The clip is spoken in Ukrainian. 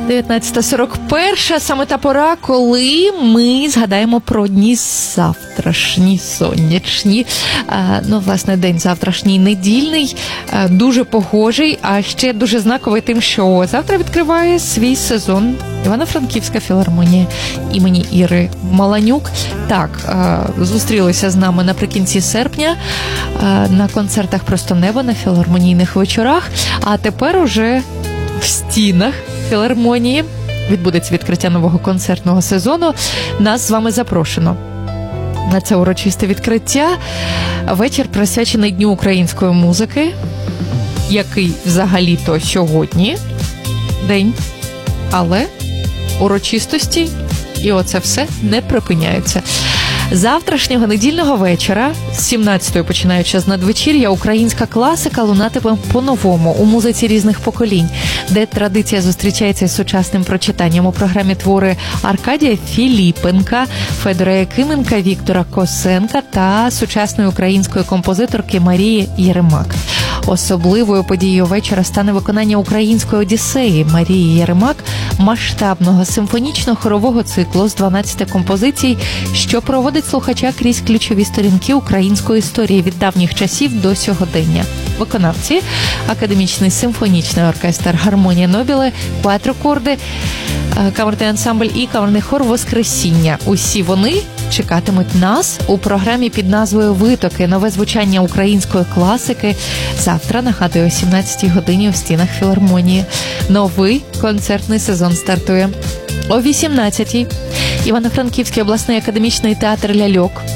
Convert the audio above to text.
19:41, саме та пора, коли ми згадаємо про дні завтрашні, сонячні. Власне, день завтрашній недільний, дуже погожий, а ще дуже знаковий тим, що завтра відкриває свій сезон Івано-Франківська філармонія імені Іри Маланюк. Так, зустрілися з нами наприкінці серпня на концертах «Просто небо», на філармонійних вечорах, а тепер уже в стінах філармонії відбудеться відкриття нового концертного сезону. Нас з вами запрошено на це урочисте відкриття. Вечір присвячений Дню української музики, який взагалі-то сьогодні день, але урочистості і оце все не припиняється. Завтрашнього недільного вечора з 17-ї, починаючи з надвечір'я, українська класика лунатиме по-новому у музиці різних поколінь, де традиція зустрічається з сучасним прочитанням. У програмі твори Аркадія Філіпенка, Федора Якименка, Віктора Косенка та сучасної української композиторки Марії Єремак. Особливою подією вечора стане виконання української «Одіссеї» Марії Єремак, масштабного симфонічно-хорового циклу з 12 композицій, що проводить слухача крізь ключові сторінки української історії від давніх часів до сьогодення. Виконавці – академічний симфонічний оркестр «Гармонія Нобіле», квадрокорди, камерний ансамбль і камерний хор «Воскресіння». Усі вони чекатимуть нас у програмі під назвою «Витоки. Нове звучання української класики». Завтра, нагадую, о 17-й годині у стінах філармонії. Новий концертний сезон стартує. О 18-й Івано-Франківський обласний академічний театр «Ляльок»